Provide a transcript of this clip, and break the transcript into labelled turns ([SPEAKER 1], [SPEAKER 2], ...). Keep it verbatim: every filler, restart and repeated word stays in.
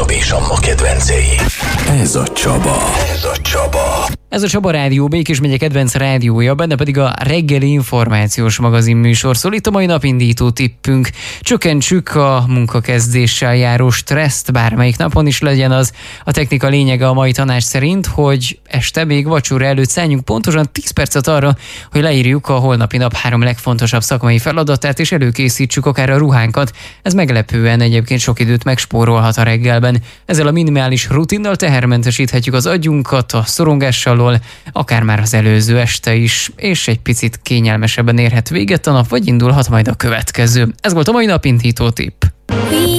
[SPEAKER 1] és a ma kedvencei. Ez a Csaba. Ez a Csaba.
[SPEAKER 2] Ez a Csaba Rádió, Békés megye kedvenc rádiója, benne pedig a reggeli információs magazin műsor szól. Itt a mai napindító tippünk. Csökkentsük a munkakezdéssel járó stresszt, bármelyik napon is legyen az. A technika lényege a mai tanács szerint, hogy este még vacsora előtt szálljunk pontosan tíz percet arra, hogy leírjuk a holnapi nap három legfontosabb szakmai feladatát, és előkészítsük akár a ruhánkat. Ez meglepően egyébként sok időt megspórolhat a reggelben. Ezzel a minimális rutinnal tehermentesíthetjük az agyunkat a szorongással, akár már az előző este is, és egy picit kényelmesebben érhet véget a nap, vagy indulhat majd a következő. Ez volt a mai napindító tipp.